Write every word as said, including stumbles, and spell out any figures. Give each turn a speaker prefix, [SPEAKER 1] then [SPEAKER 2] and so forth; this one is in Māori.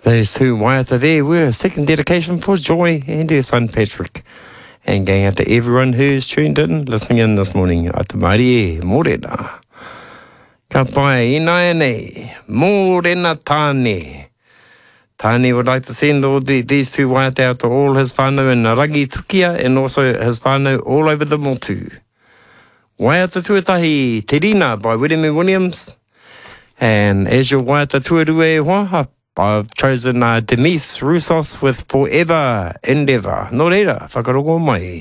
[SPEAKER 1] Those two waiata there were a second dedication for Joy and her son Patrick. And going out to everyone who's tuned in, listening in this morning. Ata marie, morena. Ka pai ina nei, morena tāne. Tāne would like to send all the, these two waiata out to all his whānau in Rangi Tukia and also his whānau all over the motu. Waiata tuatahi Te Rina by William Williams. And as your waiata tuarua e hoa, I've chosen uh, Denise Roussos with Forever Endeavour. Nō reira, whakarongo mai.